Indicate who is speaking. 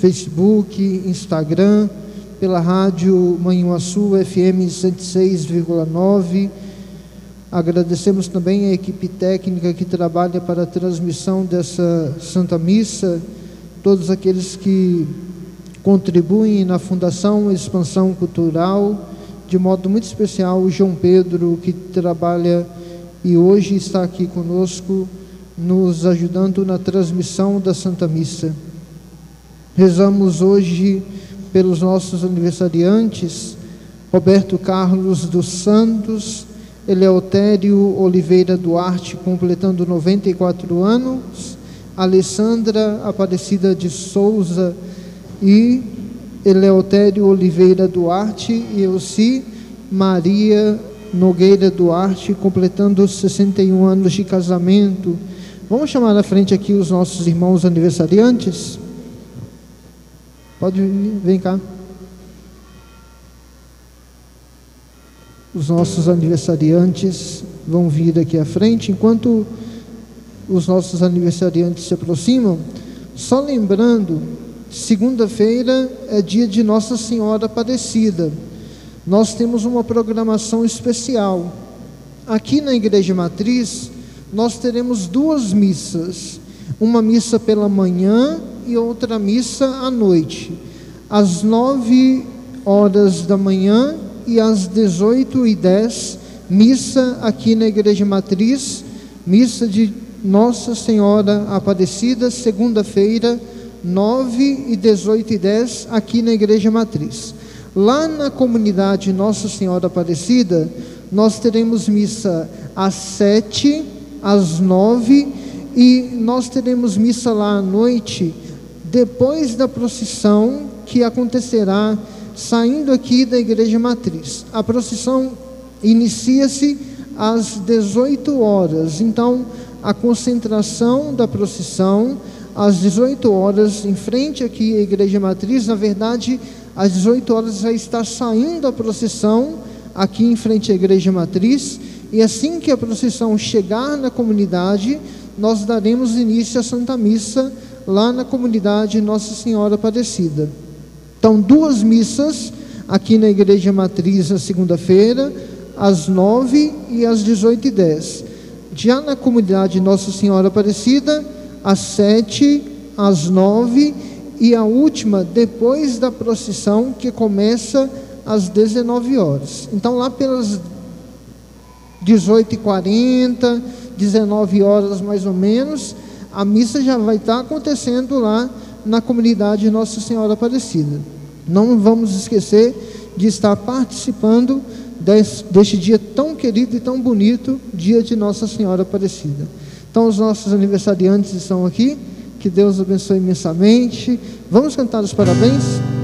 Speaker 1: Facebook, Instagram, pela rádio Manhuaçu FM 106,9. Agradecemos também a equipe técnica que trabalha para a transmissão dessa Santa Missa, todos aqueles que contribuem na Fundação Expansão Cultural, de modo muito especial o João Pedro, que trabalha e hoje está aqui conosco, nos ajudando na transmissão da Santa Missa. Rezamos hoje pelos nossos aniversariantes: Roberto Carlos dos Santos, Eleutério Oliveira Duarte, completando 94 anos, Alessandra Aparecida de Souza e Eleutério Oliveira Duarte e Elci Maria Nogueira Duarte, completando 61 anos de casamento. Vamos chamar à frente aqui os nossos irmãos aniversariantes? Pode vir, vem cá. Os nossos aniversariantes vão vir aqui à frente. Enquanto os nossos aniversariantes se aproximam, só lembrando, segunda-feira é dia de Nossa Senhora Aparecida. Nós temos uma programação especial. Aqui na Igreja Matriz, nós teremos duas missas. Uma missa pela manhã e outra missa à noite. Às 9 horas da manhã e às 18h10, missa aqui na Igreja Matriz, missa de Nossa Senhora Aparecida, segunda-feira, 9 e 18h10, aqui na Igreja Matriz. Lá na comunidade Nossa Senhora Aparecida, nós teremos missa às 7, às 9, e nós teremos missa lá à noite, depois da procissão que acontecerá saindo aqui da Igreja Matriz. A procissão inicia-se às 18 horas, então a concentração da procissão às 18 horas, em frente aqui à Igreja Matriz. Na verdade, às 18 horas já está saindo a procissão aqui em frente à Igreja Matriz, e assim que a procissão chegar na comunidade, nós daremos início à Santa Missa lá na comunidade Nossa Senhora Aparecida. Então, duas missas aqui na Igreja Matriz na segunda-feira, às 9 e às 18h10. Já na comunidade Nossa Senhora Aparecida, às 7, às 9, e a última depois da procissão, que começa às 19 horas. Então, lá pelas 18h40, 19 horas mais ou menos, a missa já vai estar acontecendo lá na comunidade Nossa Senhora Aparecida. Não vamos esquecer de estar participando deste dia tão querido e tão bonito, dia de Nossa Senhora Aparecida. Então, os nossos aniversariantes estão aqui, que Deus abençoe imensamente. Vamos cantar os parabéns?